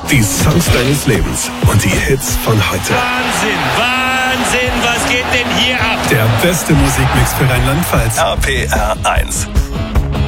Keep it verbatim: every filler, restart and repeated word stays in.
Die Songs deines Lebens und die Hits von heute. Wahnsinn, Wahnsinn, was geht denn hier ab? Der beste Musikmix für Rheinland-Pfalz. R P R eins.